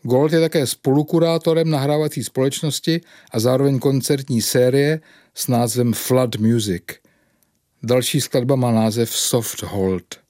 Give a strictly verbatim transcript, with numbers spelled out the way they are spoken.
Gold je také spolukurátorem nahrávací společnosti a zároveň koncertní série s názvem Flood Music. Další skladba má název Soft Hold.